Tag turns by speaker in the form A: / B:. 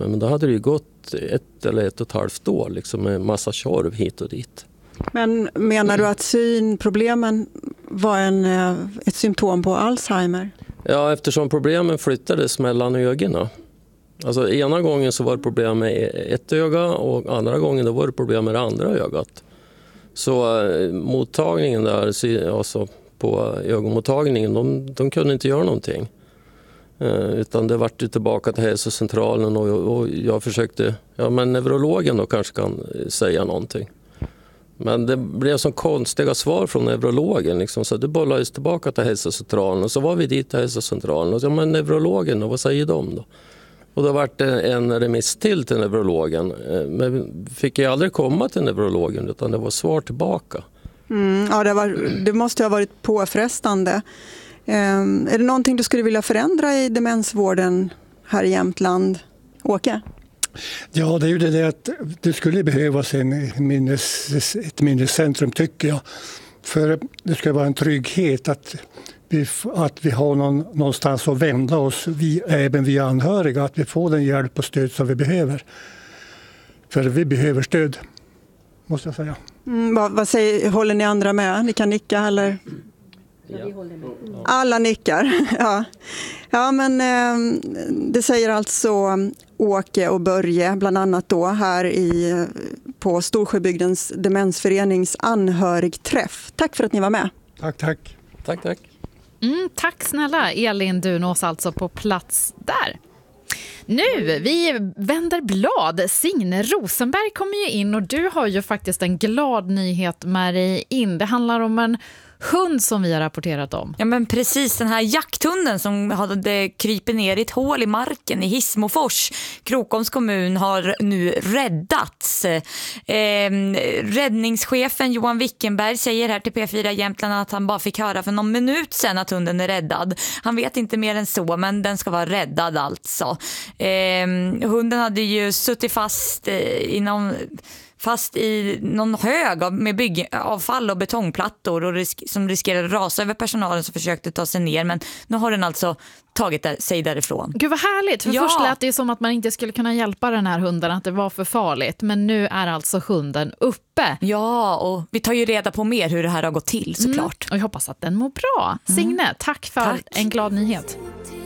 A: problemen. Men då hade det ju gått 1 eller 1,5 år liksom, med massa tjorv hit och dit.
B: Men menar du att synproblemen var ett symptom på Alzheimer?
A: Ja, eftersom problemen flyttades mellan ögonen. Alltså ena gången så var det problem med ett öga och andra gången då var det problem med det andra ögat. Så mottagningen där, alltså på ögonmottagningen, de kunde inte göra någonting. Utan det vart ju tillbaka till hälsocentralen och jag försökte, men neurologen då kanske kan säga någonting. Men det blev så konstiga svar från neurologen liksom, så det bollades tillbaka till hälsocentralen och så var vi dit till hälsocentralen och så, men neurologen, vad säger de då? Och då var det en remiss till neurologen, men fick jag aldrig komma till neurologen utan det var svar tillbaka.
B: Ja, det måste ha varit påfrestande. Är det någonting du skulle vilja förändra i demensvården här i Jämtland, Åke?
C: Ja, det är ju det att det skulle behövas ett minnescentrum tycker jag. För det ska vara en trygghet att vi har någonstans att vända oss, även vi anhöriga, att vi får den hjälp och stöd som vi behöver. För vi behöver stöd, måste jag säga.
B: Vad säger, håller ni andra med? Ni kan nicka eller? Alla nickar, ja. Ja, men det säger alltså Åke och Börje, bland annat då här på Storsjöbygdens demensförenings anhörigträff. Tack för att ni var med.
C: Tack.
D: Tack snälla Elin Dunås, alltså på plats där. Nu, vi vänder blad. Signe Rosenberg kommer ju in och du har ju faktiskt en glad nyhet med dig in. Det handlar om en hund som vi har rapporterat om.
E: Ja, men precis, den här jakthunden som hade krypit ner i ett hål i marken i Hissmofors. Krokoms kommun har nu räddats. Räddningschefen Johan Wickenberg säger här till P4 Jämtland att han bara fick höra för någon minut sedan att hunden är räddad. Han vet inte mer än så, men den ska vara räddad alltså. Hunden hade ju suttit fast i någon hög med byggavfall och betongplattor och som riskerade att rasa över personalen som försökte ta sig ner. Men nu har den alltså tagit sig därifrån.
D: Gud vad härligt, för först lät det som att man inte skulle kunna hjälpa den här hunden, att det var för farligt. Men nu är alltså hunden uppe.
E: Ja, och vi tar ju reda på mer hur det här har gått till såklart.
D: Och jag hoppas att den mår bra. Signe, tack för en glad nyhet.